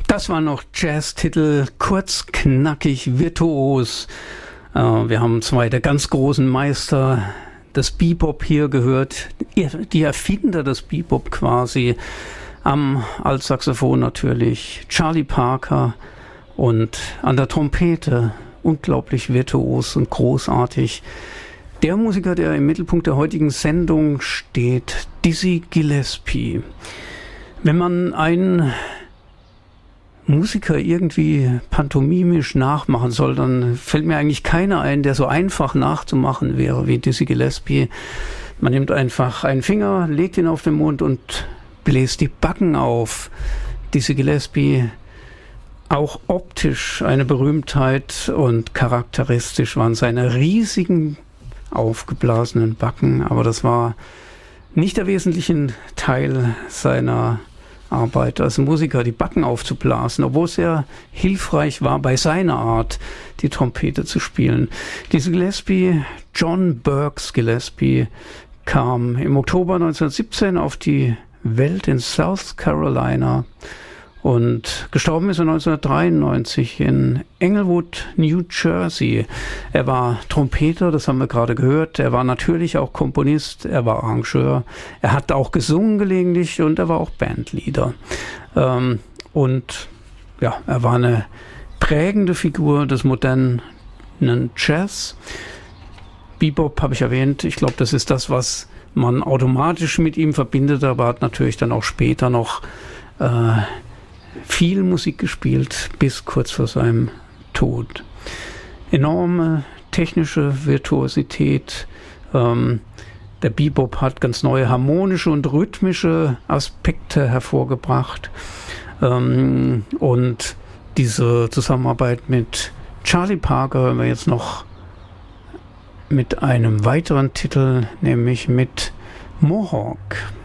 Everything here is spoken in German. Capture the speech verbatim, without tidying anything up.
Das war noch Jazztitel, kurz, knackig, virtuos. Äh, wir haben zwei der ganz großen Meister des Bebop hier gehört, die Erfinder des Bebop quasi, am Altsaxophon natürlich Charlie Parker und an der Trompete, unglaublich virtuos und großartig, der Musiker, der im Mittelpunkt der heutigen Sendung steht, Dizzy Gillespie. Wenn man einen Musiker irgendwie pantomimisch nachmachen soll, dann fällt mir eigentlich keiner ein, der so einfach nachzumachen wäre wie Dizzy Gillespie. Man nimmt einfach einen Finger, legt ihn auf den Mund und bläst die Backen auf. Dizzy Gillespie, auch optisch eine Berühmtheit, und charakteristisch waren seine riesigen aufgeblasenen Backen, aber das war nicht der wesentliche Teil seiner Arbeit als Musiker, die Backen aufzublasen, obwohl es sehr hilfreich war bei seiner Art, die Trompete zu spielen. Dizzy Gillespie, John Burks Gillespie, kam im Oktober neunzehnhundertsiebzehn auf die Welt in South Carolina und gestorben ist er neunzehnhundertdreiundneunzig in Englewood, New Jersey. Er war Trompeter, das haben wir gerade gehört. Er war natürlich auch Komponist, er war Arrangeur. Er hat auch gesungen gelegentlich und er war auch Bandleader. Ähm, und ja, er war eine prägende Figur des modernen Jazz. Bebop habe ich erwähnt. Ich glaube, das ist das, was man automatisch mit ihm verbindet, aber hat natürlich dann auch später noch äh, viel Musik gespielt, bis kurz vor seinem Tod. Enorme technische Virtuosität. Ähm, der Bebop hat ganz neue harmonische und rhythmische Aspekte hervorgebracht. Ähm, und diese Zusammenarbeit mit Charlie Parker hören wir jetzt noch mit einem weiteren Titel, nämlich mit Mohawk.